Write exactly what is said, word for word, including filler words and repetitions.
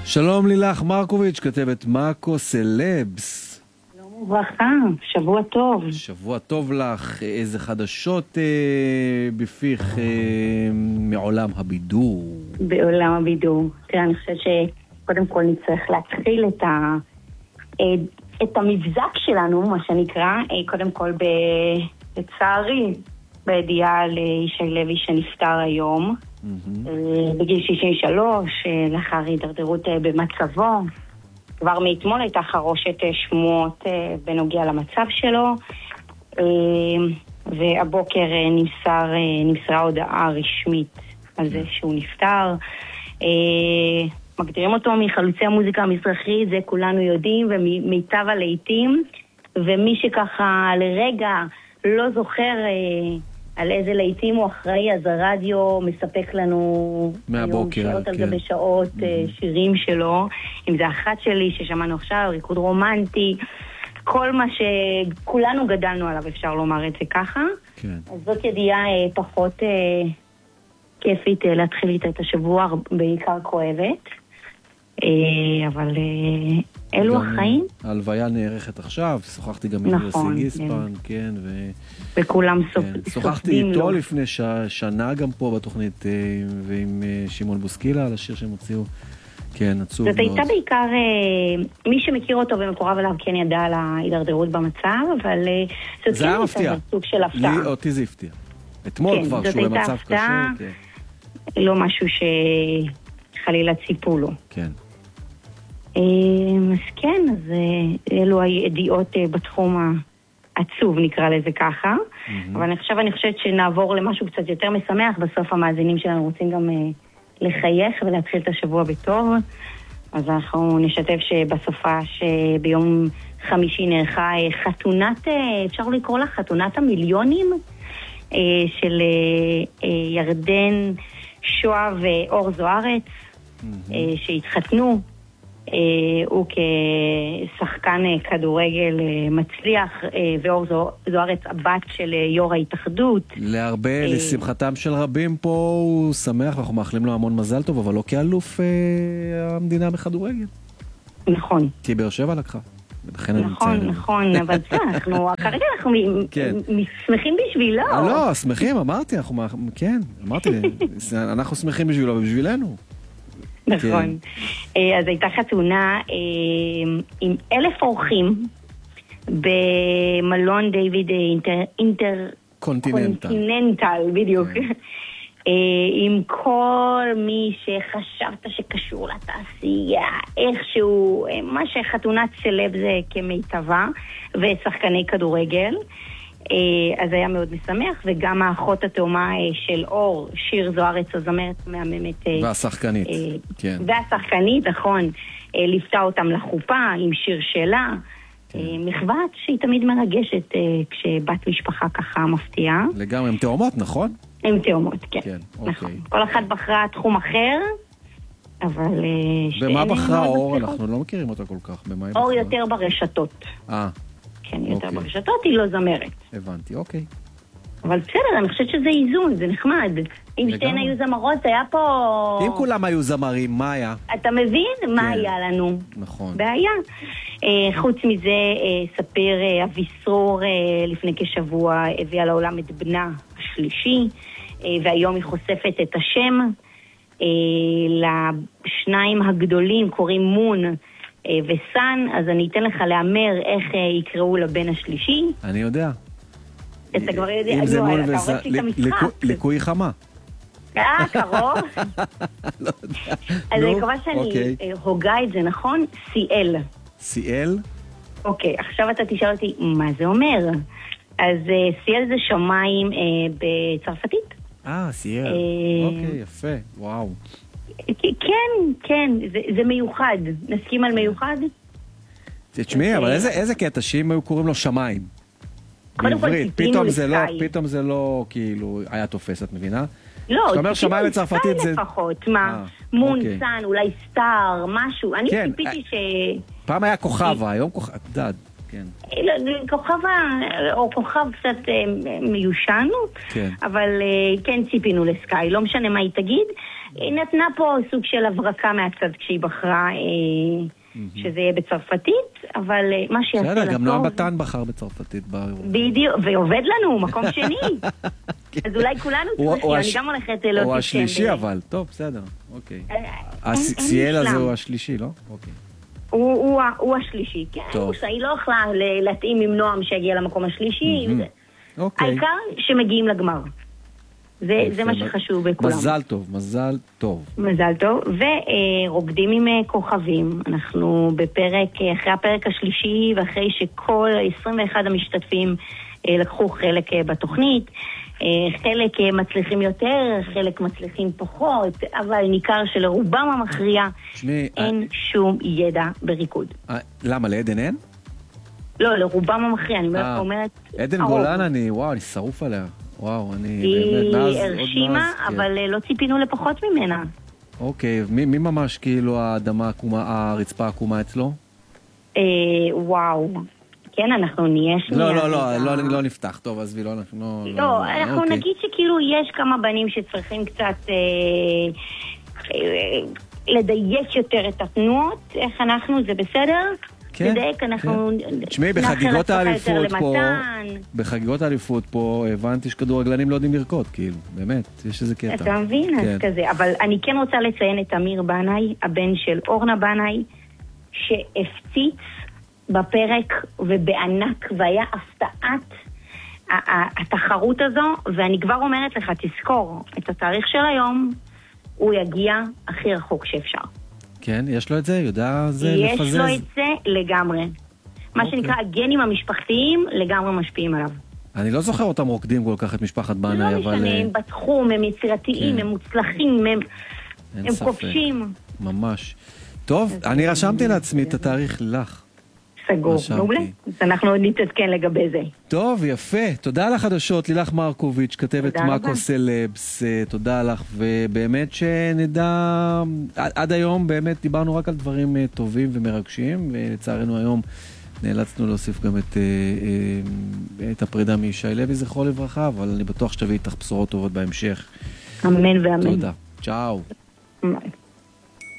שלום לילך מרקוביץ', כתבת מאקו סלבס. שלום וברכה, שבוע טוב. שבוע טוב לך. איזה חדשות אה, בפיך אה, מעולם הבידור? בעולם הבידור. תראה, אני חושבת שקודם כל נצטרך להתחיל את, ה, את המבזק שלנו, מה שנקרא, קודם כל בצערי, בידיעה על ישי לוי שנפטר היום, mm-hmm. בגיל שישים ושלוש, לאחר הידרדרות במצבו. כבר מאתמול הייתה חרושת שמועות בנוגע למצב שלו, והבוקר נמסר, נמסרה הודעה רשמית על זה שהוא נפטר. מגדירים אותו מחלוצי המוזיקה המזרחית, זה כולנו יודעים, ומיטב הלהיטים, ומי שככה לרגע לא זוכר על איזה להיטים הוא אחראי, אז הרדיו מספק לנו מהבוקר, שעות כן. על גבי שעות mm-hmm. שירים שלו, אם זה אחת שלי ששמענו עכשיו, ריקוד רומנטי, כל מה שכולנו גדלנו עליו, אפשר לומר את זה ככה. כן. אז זאת ידיעה פחות כיפית להתחיל איתה את השבוע, בעיקר כואבת. אבל אלו החיים. ההלוויה נערכת עכשיו, שוחחתי גם עם יוסי גיספן, כן, וכולם שוחחתי איתו לפני שנה גם פה בתוכנית, ועם שמעון בוסקילה על השיר שהם הוציאו, כן, עצוב מאוד. זאת הייתה בעיקר, מי שמכיר אותו ומקורב אליו כן ידע על ההידרדרות במצב, אבל זה היה מפתיע, סוג של הפתעה. אותי זה הפתיע. אתמול כבר שהוא במצב קשה. לא משהו שחלילה ציפו לו. כן. אז כן, אז אלו הידיעות בתחום העצוב, נקרא לזה ככה. Mm-hmm. אבל עכשיו אני חושבת שנעבור למשהו קצת יותר משמח. בסוף המאזינים שלנו רוצים גם לחייך ולהתחיל את השבוע בטוב. אז אנחנו נשתף שבסופה שביום חמישי נערכה חתונת, אפשר לקרוא לה חתונת המיליונים, של ירדן שואה ואור זוארץ, mm-hmm. שהתחתנו. הוא כשחקן כדורגל מצליח, ואור זוארץ הבת של יו"ר ההתאחדות. להרבה, לשמחתם של רבים פה הוא שמח, ואנחנו מאחלים לו המון מזל טוב, אבל לא כאלוף המדינה בכדורגל. נכון. כי באר שבע לקחה. נכון, נכון, אבל אנחנו, כרגע אנחנו שמחים בשבילו. לא, שמחים, אמרתי, כן, אמרתי, אנחנו שמחים בשבילו ובשבילנו. נכון. אז הייתה חתונה עם אלף אורחים במלון דיוויד אינטר קונטיננטל, בדיוק. עם כל מי שחשבת שקשור לתעשייה, איכשהו, מה שחתונת סלב זה כמיטבה, ושחקני כדורגל. אז היה מאוד משמח, וגם האחות התאומה של אור, שיר זוארץ, הזמרת מהממת. והשחקנית, כן. והשחקנית, נכון, ליפתה אותם לחופה עם שיר שלה. מחוות שהיא תמיד מרגשת כשבת משפחה ככה מפתיעה. לגמרי, הם תאומות, נכון? הם תאומות, כן. כן, נכון. כל אחת בחרה תחום אחר, אבל... במה בחרה אור? אנחנו לא מכירים אותה כל כך. אור יותר ברשתות. אה. כן, יותר אוקיי. ברשתות היא לא זמרת. הבנתי, אוקיי. אבל בסדר, אני חושבת שזה איזון, זה נחמד. אם שתיהן היו זמרות, זה היה פה... אם כולם היו זמרים, מה היה? אתה מבין? כן. מה היה לנו? נכון. בעיה. אה, חוץ מזה, אה, ספיר אה, אביסרור אה, לפני כשבוע הביאה לעולם את בנה השלישי, אה, והיום היא חושפת את השם. אה, לשניים הגדולים קוראים מון, וסן, אז אני אתן לך לאמר איך יקראו לבן השלישי. אני יודע. אתה כבר יודע, אם זה מול וזה, ליקוי חמה. אה, קרוב. לא יודע. אז אני מקווה שאני הוגה את זה, נכון? סי-אל. סי-אל? אוקיי, עכשיו אתה תשאל אותי, מה זה אומר? אז סי-אל זה שמיים בצרפתית. אה, סי-אל. אוקיי, יפה, וואו. כן, כן, זה, זה מיוחד. נסכים על מיוחד? תשמעי, אבל איזה, איזה קטע שאם היו קוראים לו שמיים. בעברית, פתאום זה לא, פתאום זה לא, כאילו, היה תופס, את מבינה? לא, זאת אומרת, שמיים בצרפתית זה... לפחות, מה? מון, סן, אולי סטאר, משהו. אני ציפיתי ש... פעם היה כוכבה, היום כוכבה, דד, כן. כוכבה, או כוכב קצת מיושן, אבל כן ציפינו לסקאי, לא משנה מה היא תגיד. היא נתנה פה סוג של הברקה מהצד כשהיא בחרה שזה יהיה בצרפתית, אבל מה שיעשה לטוב... בסדר, גם נועם בטן בחר בצרפתית. בדיוק, ועובד לנו, מקום שני. אז אולי כולנו צריכים, אני גם הולכת להוציא שם. או השלישי אבל, טוב, בסדר, אוקיי. הסיאל הזה הוא השלישי, לא? אוקיי. הוא השלישי, כן. היא לא יכלה להתאים עם נועם שהגיע למקום השלישי. העיקר שמגיעים לגמר. זה מה שחשוב בכולם. מזל טוב, מזל טוב. מזל טוב, ורוקדים עם כוכבים. אנחנו בפרק, אחרי הפרק השלישי, ואחרי שכל עשרים ואחד המשתתפים לקחו חלק בתוכנית, חלק מצליחים יותר, חלק מצליחים פחות, אבל ניכר שלרובם המכריע אין שום ידע בריקוד. למה, לעדן אין? לא, לרובם המכריע, אני אומרת... עדן גולן אני, וואו, אני שרוף עליה. וואו, אני... היא הרשימה, אבל לא ציפינו לפחות ממנה. אוקיי, מי ממש כאילו האדמה, הרצפה עקומה אצלו? וואו. כן, אנחנו נהיה שנייה. לא, לא, לא, לא נפתח. טוב, עזבי, לא... לא, אנחנו נגיד שכאילו יש כמה בנים שצריכים קצת לדייק יותר את התנועות. איך אנחנו, זה בסדר? לדייק, אנחנו... תשמעי, בחגיגות האליפות פה, בחגיגות האליפות פה, הבנתי שכדורגלנים לא יודעים לרקוד, כאילו, באמת, יש איזה קטע. אתה מבין? אז כזה. אבל אני כן רוצה לציין את אמיר בנאי, הבן של אורנה בנאי, שהפציץ בפרק ובענק, והיה הפתעת התחרות הזו, ואני כבר אומרת לך, תזכור, את התאריך של היום, הוא יגיע הכי רחוק שאפשר. כן, יש לו את זה? יודע זה לפזז? יש לו את זה לגמרי. מה שנקרא, הגנים המשפחתיים לגמרי משפיעים עליו. אני לא זוכר אותם רוקדים כל כך את משפחת בנאי, אבל... לא משנה, הם בתחום, הם יצירתיים, הם מוצלחים, הם כובשים. ממש. טוב, אני רשמתי לעצמי את התאריך לך. סגור, מעולה. אז אנחנו עוד נתעדכן לגבי זה. טוב, יפה. תודה על החדשות, לילך מרקוביץ', כתבת מאקו סלבס, תודה לך, ובאמת שנדע, עד היום באמת דיברנו רק על דברים טובים ומרגשים, ולצערנו היום נאלצנו להוסיף גם את, את הפרידה מישי לוי, זכרו לברכה, אבל אני בטוח שתביא איתך בשורות טובות בהמשך. אמן ואמן. תודה. צ'או.